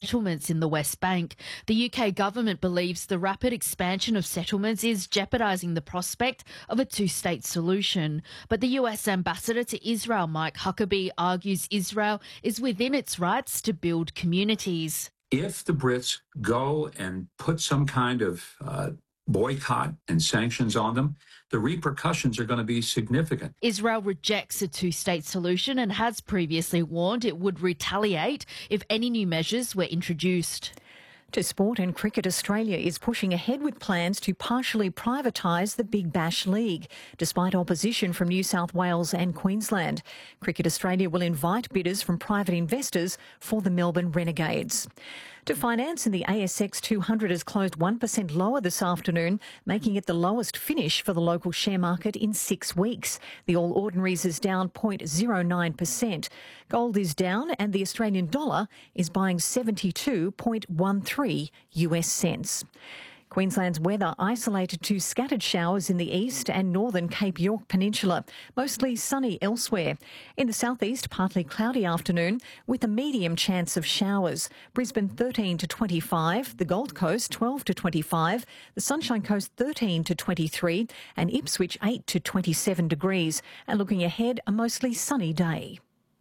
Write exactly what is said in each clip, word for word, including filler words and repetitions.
settlements in the West Bank. The U K government believes the rapid expansion of settlements is jeopardising the prospect of a two-state solution. But the U S ambassador to Israel, Mike Huckabee, argues Israel is within its rights to build communities. If the Brits go and put some kind of uh, boycott and sanctions on them, the repercussions are going to be significant. Israel rejects a two-state solution and has previously warned it would retaliate if any new measures were introduced. To sport and cricket, Australia is pushing ahead with plans to partially privatise the Big Bash League, despite opposition from New South Wales and Queensland. Cricket Australia will invite bidders from private investors for the Melbourne Renegades. To finance, and the A S X two hundred has closed one percent lower this afternoon, making it the lowest finish for the local share market in six weeks. The All Ordinaries is down zero point zero nine percent. Gold is down and the Australian dollar is buying seventy-two point one three US cents. Queensland's weather isolated to scattered showers in the east and northern Cape York Peninsula, mostly sunny elsewhere. In the southeast, partly cloudy afternoon with a medium chance of showers. Brisbane thirteen to twenty-five, the Gold Coast twelve to twenty-five, the Sunshine Coast thirteen to twenty-three and Ipswich eight to twenty-seven degrees. And looking ahead, a mostly sunny day.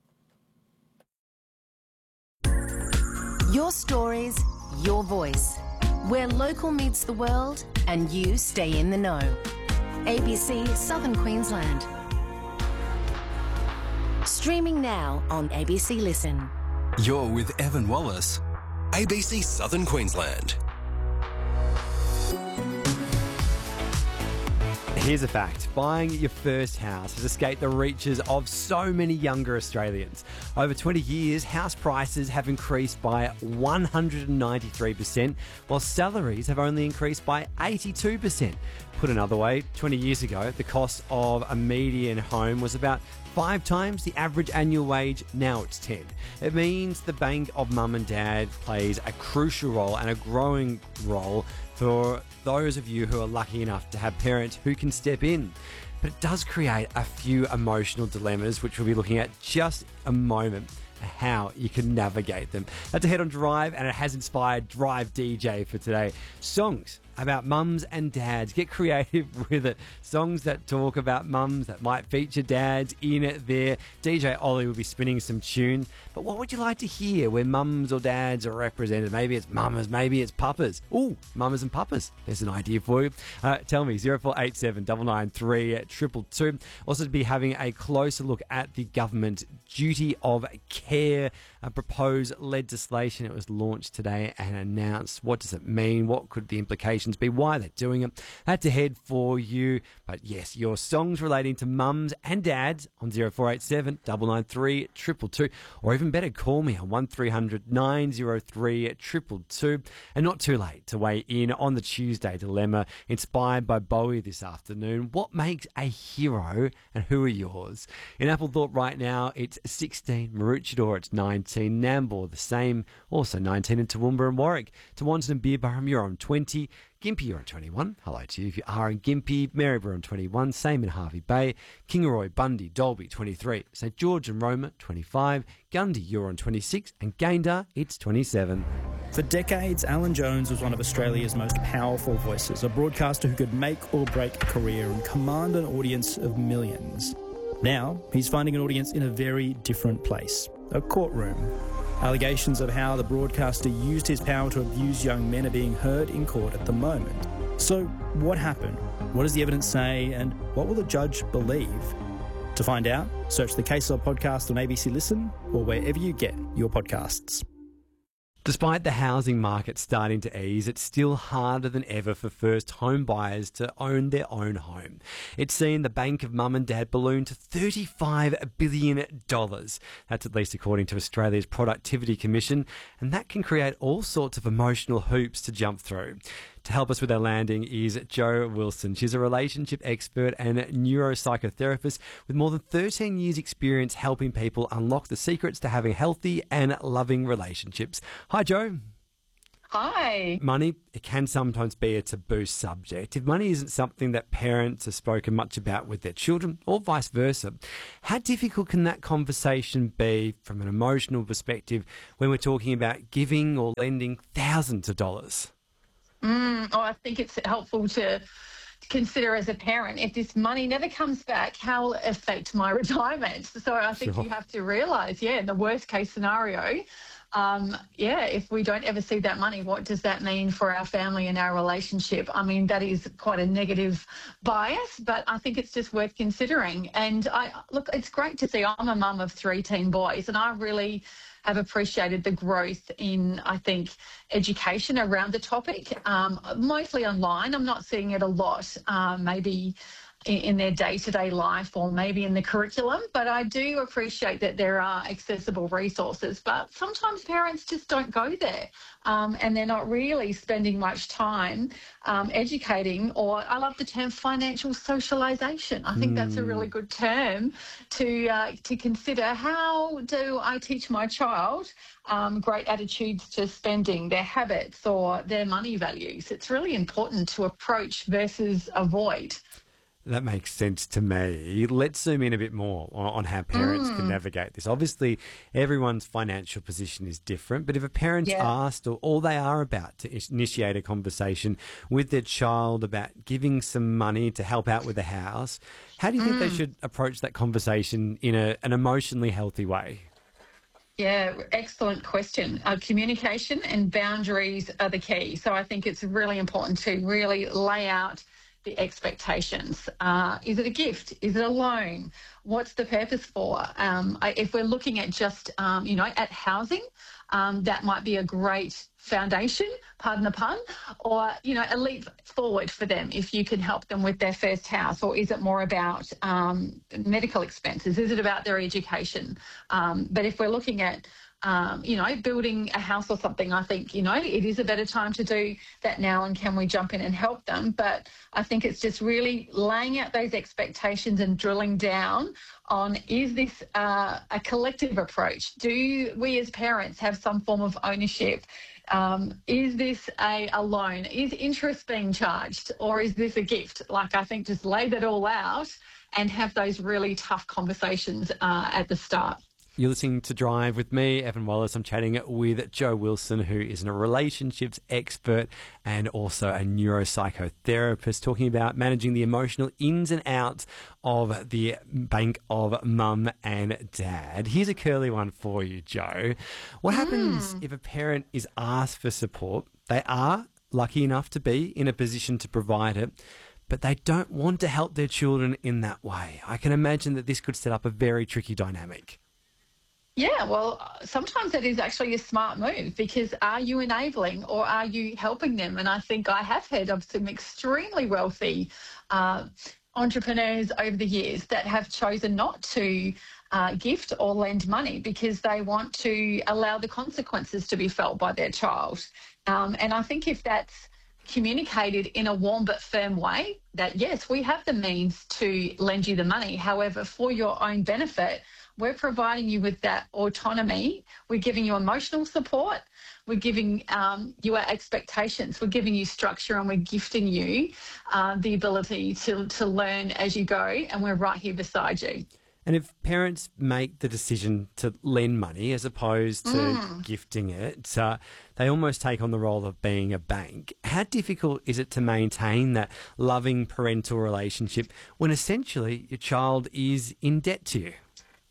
Your stories, your voice. Where local meets the world and you stay in the know. A B C Southern Queensland. Streaming now on A B C Listen. You're with Evan Wallace, A B C Southern Queensland. Here's a fact. Buying your first house has escaped the reaches of so many younger Australians. Over twenty years, house prices have increased by one hundred ninety-three percent, while salaries have only increased by eighty-two percent. Put another way, twenty years ago, the cost of a median home was about five times the average annual wage. Now it's ten. It means the bank of mum and dad plays a crucial role and a growing role for those of you who are lucky enough to have parents who can step in. But it does create a few emotional dilemmas, which we'll be looking at just a moment, how you can navigate them. That's a Head On Drive, and it has inspired Drive D J for today. Songs about mums and dads. Get creative with it. Songs that talk about mums that might feature dads in it there. D J Ollie will be spinning some tunes. But what would you like to hear where mums or dads are represented? Maybe it's mamas, maybe it's papas. Ooh, mamas and papas. There's an idea for you. Uh, tell me, zero four eight seven nine nine three two two two. Also to be having a closer look at the government duty of care, a proposed legislation. It was launched today and announced. What does it mean? What could the implications be? Why they're doing it? That's ahead for you. But yes, your songs relating to mums and dads on zero four eight seven nine nine three two two two, or even better, call me on one three hundred nine oh three two two two. And not too late to weigh in on the Tuesday Dilemma, inspired by Bowie this afternoon. What makes a hero, and who are yours? In Applethorpe right now, it's sixteen. Maroochydore, it's nineteen. Nambour, the same, also nineteen. And Toowoomba and Warwick. Tewantin and Beerburrum, you're on twenty. Gympie, you're on twenty-one. Hello to you if you are in Gympie. Maryborough on twenty-one. Same in Harvey Bay. Kingaroy, Bundy, Dalby, twenty-three. St George and Roma, twenty-five. Gundy, you're on twenty-six. And Gayndah, it's twenty-seven. For decades, Alan Jones was one of Australia's most powerful voices, a broadcaster who could make or break a career and command an audience of millions. Now, he's finding an audience in a very different place, a courtroom. Allegations of how the broadcaster used his power to abuse young men are being heard in court at the moment. So, what happened? What does the evidence say? And what will the judge believe? To find out, search the Case Law podcast on A B C Listen or wherever you get your podcasts. Despite the housing market starting to ease, it's still harder than ever for first home buyers to own their own home. It's seen the bank of mum and dad balloon to thirty-five billion dollars. That's at least according to Australia's Productivity Commission, and that can create all sorts of emotional hoops to jump through. To help us with our landing is Jo Wilson. She's a relationship expert and neuropsychotherapist with more than thirteen years experience helping people unlock the secrets to having healthy and loving relationships. Hi, Jo. Hi. Money, it can sometimes be a taboo subject. If money isn't something that parents have spoken much about with their children, or vice versa, how difficult can that conversation be from an emotional perspective when we're talking about giving or lending thousands of dollars? Mm, oh, I think it's helpful to consider as a parent, if this money never comes back, how will it affect my retirement? So I think Sure. you have to realise, yeah, in the worst case scenario, um, yeah, if we don't ever see that money, what does that mean for our family and our relationship? I mean, that is quite a negative bias, but I think it's just worth considering. And I look, it's great to see. I'm a mum of three teen boys, and I really have appreciated the growth in, I think, education around the topic, um, mostly online. I'm not seeing it a lot, um, maybe in, in their day-to-day life or maybe in the curriculum, but I do appreciate that there are accessible resources. But sometimes parents just don't go there, um, and they're not really spending much time um, educating, or I love the term financial socialisation. I think mm. that's a really good term to uh, to consider. How do I teach my child um, great attitudes to spending, their habits or their money values? It's really important to approach versus avoid. That makes sense to me. Let's zoom in a bit more on how parents mm. can navigate this. Obviously, everyone's financial position is different, but if a parent's yeah. asked, or all they are about to initiate a conversation with their child about giving some money to help out with the house, how do you think mm. they should approach that conversation in a, an emotionally healthy way? Yeah, excellent question. Uh, communication and boundaries are the key. So I think it's really important to really lay out the expectations. Uh, is it a gift? Is it a loan? What's the purpose for? Um, I, if we're looking at just, um, you know, at housing, um, that might be a great foundation, pardon the pun, or, you know, a leap forward for them if you can help them with their first house. Or is it more about um, medical expenses? Is it about their education? Um, but if we're looking at Um, you know, building a house or something, I think, you know, it is a better time to do that now, and can we jump in and help them? But I think it's just really laying out those expectations and drilling down on, is this uh, a collective approach? Do we as parents have some form of ownership? Um, is this a, a loan? Is interest being charged, or is this a gift? Like, I think just lay that all out and have those really tough conversations uh, at the start. You're listening to Drive with me, Evan Wallace. I'm chatting with Jo Wilson, who is a relationships expert and also a neuropsychotherapist, talking about managing the emotional ins and outs of the bank of mum and dad. Here's a curly one for you, Jo. What happens mm. if a parent is asked for support? They are lucky enough to be in a position to provide it, but they don't want to help their children in that way. I can imagine that this could set up a very tricky dynamic. Yeah, well, sometimes it is actually a smart move, because are you enabling or are you helping them? And I think I have heard of some extremely wealthy uh, entrepreneurs over the years that have chosen not to uh, gift or lend money because they want to allow the consequences to be felt by their child. Um, and I think if that's communicated in a warm but firm way, that yes, we have the means to lend you the money. However, for your own benefit, we're providing you with that autonomy. We're giving you emotional support. We're giving um, you our expectations. We're giving you structure, and we're gifting you uh, the ability to, to learn as you go, and we're right here beside you. And if parents make the decision to lend money as opposed to mm. gifting it, uh, they almost take on the role of being a bank. How difficult is it to maintain that loving parental relationship when essentially your child is in debt to you?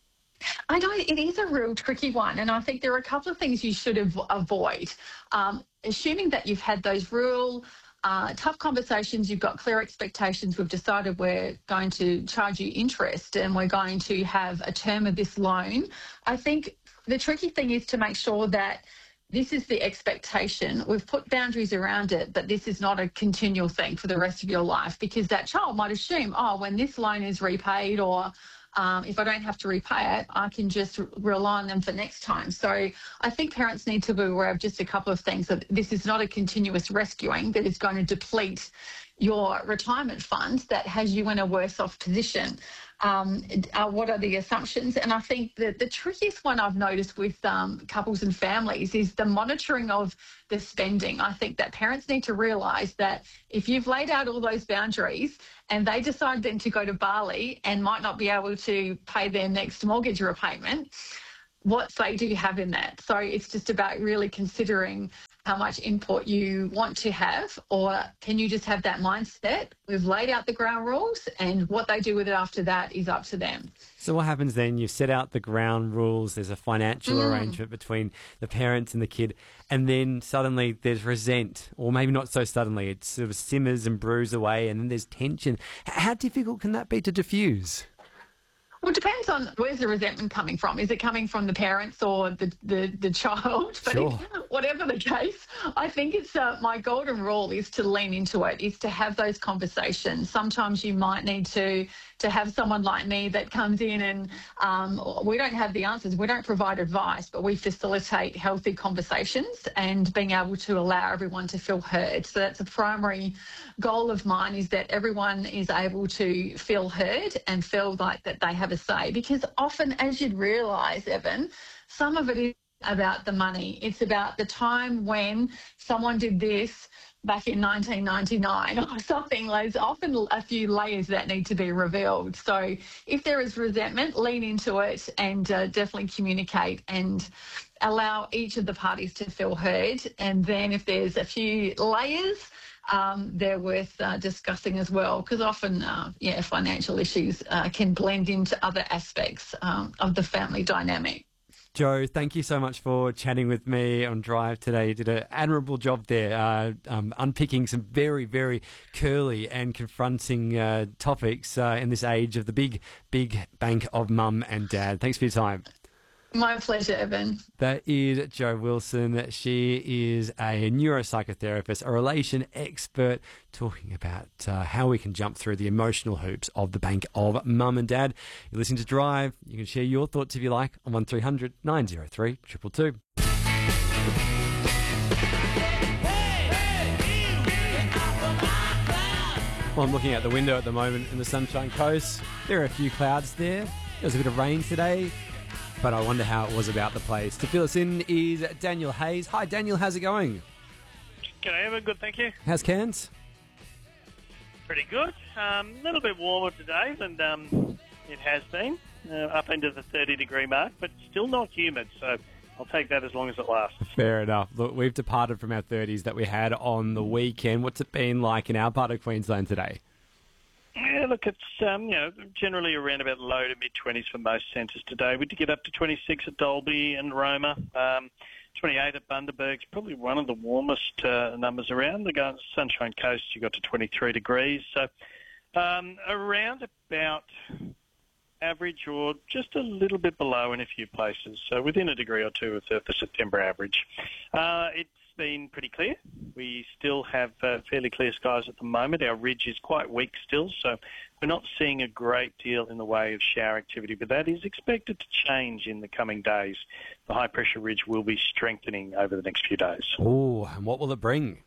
I know it is a real tricky one, and I think there are a couple of things you should av- avoid. Um, assuming that you've had those real uh, tough conversations, you've got clear expectations, we've decided we're going to charge you interest and we're going to have a term of this loan. I think the tricky thing is to make sure that this is the expectation. We've put boundaries around it, but this is not a continual thing for the rest of your life, because that child might assume, oh, when this loan is repaid, or Um, if I don't have to repay it, I can just rely on them for next time. So I think parents need to be aware of just a couple of things, that this is not a continuous rescuing that is going to deplete your retirement fund, that has you in a worse off position. Um, uh, what are the assumptions? And I think that the trickiest one I've noticed with um, couples and families is the monitoring of the spending. I think that parents need to realise that if you've laid out all those boundaries and they decide then to go to Bali and might not be able to pay their next mortgage repayment, what say do you have in that? So it's just about really considering how much input you want to have, or can you just have that mindset? We've laid out the ground rules and what they do with it after that is up to them. So what happens then? You set out the ground rules, there's a financial mm. arrangement between the parents and the kid, and then suddenly there's resent, or maybe not so suddenly, it sort of simmers and brews away, and then there's tension. How difficult can that be to diffuse? Well, it depends on where's the resentment coming from. Is it coming from the parents or the, the, the child? But sure. if, whatever the case, I think it's uh, my golden rule is to lean into it, is to have those conversations. Sometimes you might need to to have someone like me that comes in and um, we don't have the answers. We don't provide advice, but we facilitate healthy conversations and being able to allow everyone to feel heard. So that's a primary goal of mine, is that everyone is able to feel heard and feel like that they have a say. Because often, as you'd realise, Evan, some of it is about the money. It's about the time when someone did this back in nineteen ninety-nine or something. There's often a few layers that need to be revealed. So if there is resentment, lean into it and uh, definitely communicate and allow each of the parties to feel heard. And then if there's a few layers, um, they're worth uh, discussing as well, because often, uh, yeah, financial issues uh, can blend into other aspects um, of the family dynamic. Jo, thank you so much for chatting with me on Drive today. You did an admirable job there, uh, um, unpicking some very, very curly and confronting uh, topics uh, in this age of the big, big bank of mum and dad. Thanks for your time. My pleasure, Evan. That is Jo Wilson. She is a neuropsychotherapist, a relation expert, talking about uh, how we can jump through the emotional hoops of the bank of mum and dad. You're listening to Drive. You can share your thoughts if you like on one three hundred nine oh three two two two. Well, I'm looking out the window at the moment in the Sunshine Coast. There are a few clouds there. There was a bit of rain today, but I wonder how it was about the place. To fill us in is Daniel Hayes. Hi, Daniel. How's it going? G'day, Evan. Good, thank you. How's Cairns? Pretty good. A um, little bit warmer today than um, it has been, uh, up into the thirty degree mark, but still not humid, so I'll take that as long as it lasts. Fair enough. Look, we've departed from our thirties that we had on the weekend. What's it been like in our part of Queensland today? Yeah, look, it's um, you know generally around about low to mid twenties for most centres today. We did get up to twenty-six at Dalby and Roma, um, twenty-eight at Bundaberg's, probably one of the warmest uh, numbers around. The Sunshine Coast, you got to twenty-three degrees, so um, around about average or just a little bit below in a few places, so within a degree or two of the, the September average. Uh, it's been pretty clear. We still have uh, fairly clear skies at the moment. Our ridge is quite weak still, so we're not seeing a great deal in the way of shower activity, but that is expected to change in the coming days. The high-pressure ridge will be strengthening over the next few days. Oh, and what will it bring?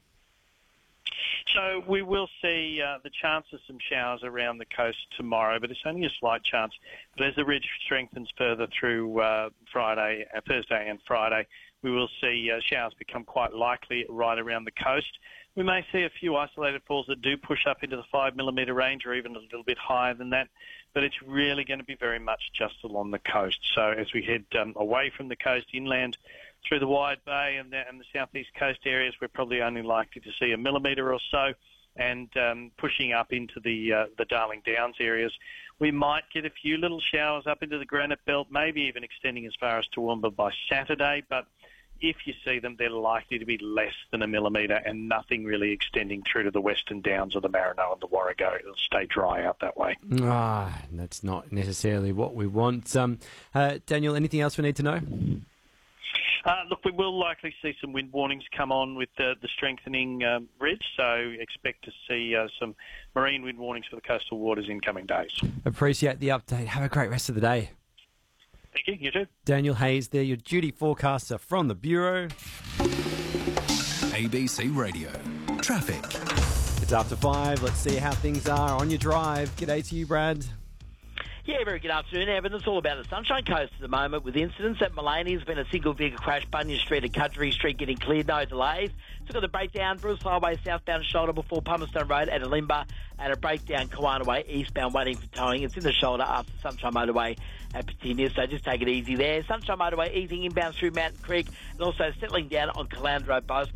So we will see uh, the chance of some showers around the coast tomorrow, but it's only a slight chance. But as the ridge strengthens further through uh, Friday, uh, Thursday and Friday, we will see uh, showers become quite likely right around the coast. We may see a few isolated falls that do push up into the five millimetre range or even a little bit higher than that, but it's really going to be very much just along the coast. So as we head um, away from the coast inland through the Wide Bay and the, and the southeast coast areas, we're probably only likely to see a millimetre or so, and um, pushing up into the uh, the Darling Downs areas, we might get a few little showers up into the Granite Belt, maybe even extending as far as Toowoomba by Saturday, but if you see them, they're likely to be less than a millimetre and nothing really extending through to the Western Downs or the Marino and the Warrego. It'll stay dry out that way. Ah, that's not necessarily what we want. Um, uh, Daniel, anything else we need to know? Uh, look, we will likely see some wind warnings come on with the, the strengthening um, ridge, so expect to see uh, some marine wind warnings for the coastal waters in coming days. Appreciate the update. Have a great rest of the day. Thank you. You too. Daniel Hayes there, your duty forecaster from the Bureau. A B C Radio. Traffic. It's after five. Let's see how things are on your drive. G'day to you, Brad. Yeah, very good afternoon, Evan. It's all about the Sunshine Coast at the moment with incidents at Maleny. There's been a single vehicle crash, Bunyan Street and Cudgery Street getting cleared, no delays. Still got the breakdown, Bruce Highway southbound shoulder before Palmerston Road at Alimba, and a breakdown Kawana Way eastbound waiting for towing. It's in the shoulder after Sunshine Motorway at Petinia, so just take it easy there. Sunshine Motorway easing inbound through Mountain Creek and also settling down on Caloundra Road both